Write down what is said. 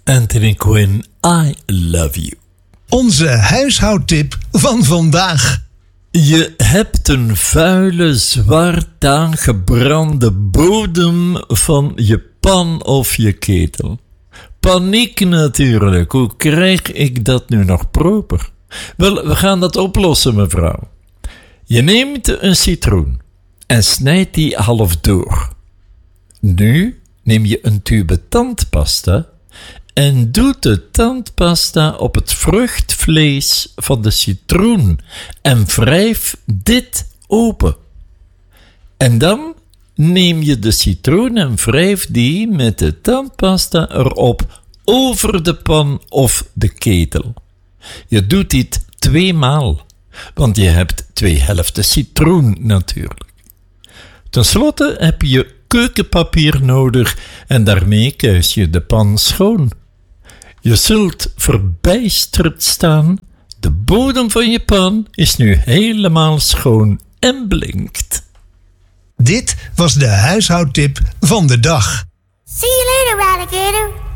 Anthony Quinn, I love you. Onze huishoudtip van vandaag. Je hebt een vuile, zwart aangebrande bodem van je pan of je ketel. Paniek natuurlijk. Hoe krijg ik dat nu nog proper? Wel, we gaan dat oplossen, mevrouw. Je neemt een citroen en snijdt die half door. Nu neem je een tube tandpasta en doet de tandpasta op het vruchtvlees van de citroen en wrijf dit open. En dan neem je de citroen en wrijf die met de tandpasta erop over de pan of de ketel. Je doet dit 2 maal, want je hebt 2 helften citroen natuurlijk. Ten slotte heb je keukenpapier nodig en daarmee kuis je de pan schoon. Je zult verbijsterd staan. De bodem van je pan is nu helemaal schoon en blinkt. Dit was de huishoudtip van de dag. See you later, alligator.